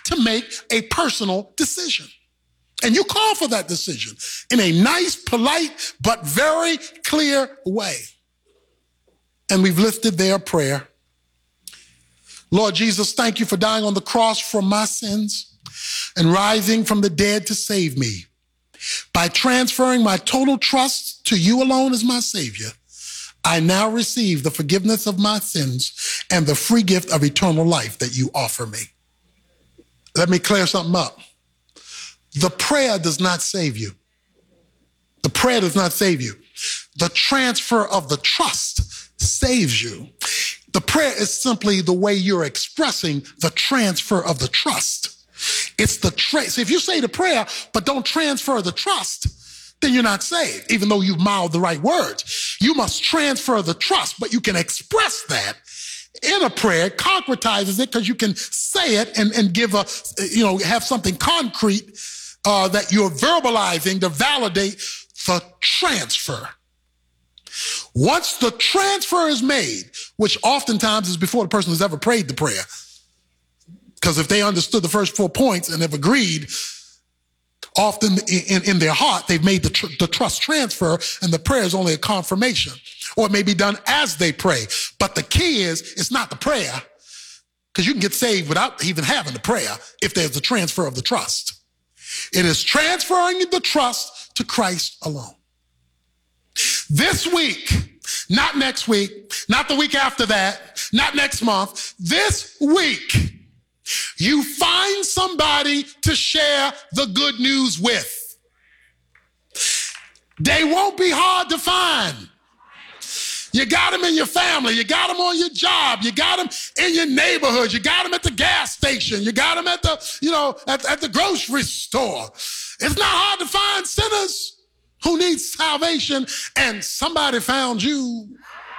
to make a personal decision. And you call for that decision in a nice, polite, but very clear way. And we've lifted their prayer. Lord Jesus, thank you for dying on the cross for my sins and rising from the dead to save me. By transferring my total trust to you alone as my Savior, I now receive the forgiveness of my sins and the free gift of eternal life that you offer me. Let me clear something up. The prayer does not save you. The prayer does not save you. The transfer of the trust saves you. The prayer is simply the way you're expressing the transfer of the trust. It's the so if you say the prayer but don't transfer the trust, then you're not saved, even though you've mouthed the right words. You must transfer the trust, but you can express that in a prayer. It concretizes it because you can say it and give have something concrete that you're verbalizing to validate the transfer. Once the transfer is made, which oftentimes is before the person has ever prayed the prayer, because if they understood the first 4 points and have agreed, often in their heart, they've made the trust transfer, and the prayer is only a confirmation. Or it may be done as they pray. But the key is, it's not the prayer, because you can get saved without even having the prayer if there's a transfer of the trust. It is transferring the trust to Christ alone. This week, not next week, not the week after that, not next month, this week, you find somebody to share the good news with. They won't be hard to find. You got them in your family. You got them on your job. You got them in your neighborhood. You got them at the gas station. You got them at the, at the grocery store. It's not hard to find sinners who need salvation, and somebody found you.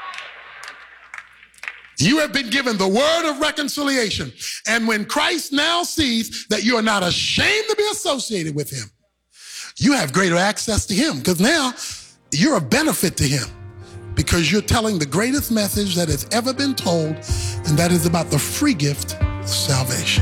You have been given the word of reconciliation. And when Christ now sees that you are not ashamed to be associated with him, you have greater access to him, because now you're a benefit to him, because you're telling the greatest message that has ever been told, and that is about the free gift of salvation.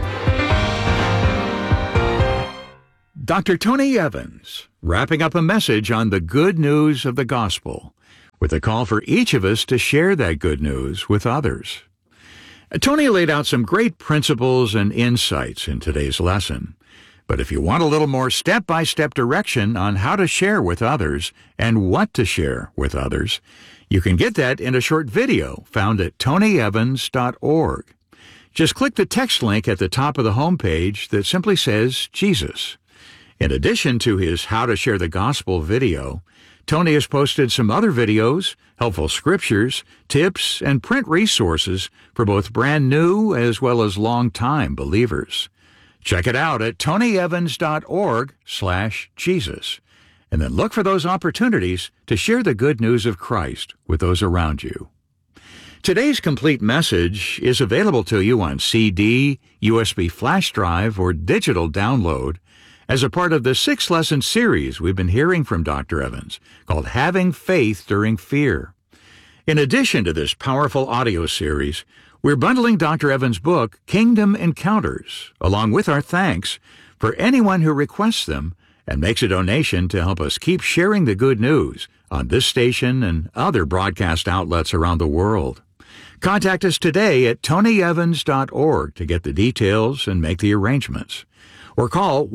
Dr. Tony Evans, wrapping up a message on the good news of the gospel, with a call for each of us to share that good news with others. Tony laid out some great principles and insights in today's lesson. But if you want a little more step-by-step direction on how to share with others and what to share with others, you can get that in a short video found at tonyevans.org. Just click the text link at the top of the homepage that simply says Jesus. In addition to his How to Share the Gospel video, Tony has posted some other videos, helpful scriptures, tips, and print resources for both brand new as well as long-time believers. Check it out at tonyevans.org/Jesus, and then look for those opportunities to share the good news of Christ with those around you. Today's complete message is available to you on CD, USB flash drive, or digital download as a part of the 6-lesson series we've been hearing from Dr. Evans called Having Faith During Fear. In addition to this powerful audio series, we're bundling Dr. Evans' book, Kingdom Encounters, along with our thanks for anyone who requests them and makes a donation to help us keep sharing the good news on this station and other broadcast outlets around the world. Contact us today at tonyevans.org to get the details and make the arrangements. Or call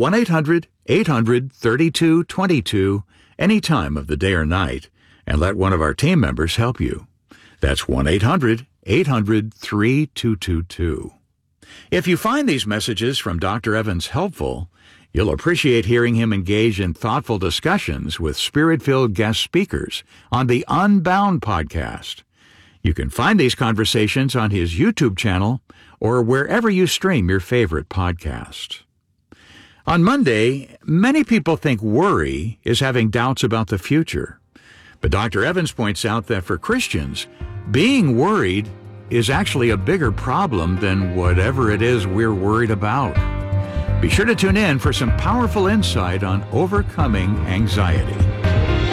1-800-800-3222 any time of the day or night and let one of our team members help you. That's 1-800-800-3222. If you find these messages from Dr. Evans helpful, you'll appreciate hearing him engage in thoughtful discussions with Spirit-filled guest speakers on the Unbound podcast. You can find these conversations on his YouTube channel or wherever you stream your favorite podcast. On Monday, many people think worry is having doubts about the future. But Dr. Evans points out that for Christians, being worried is actually a bigger problem than whatever it is we're worried about. Be sure to tune in for some powerful insight on overcoming anxiety.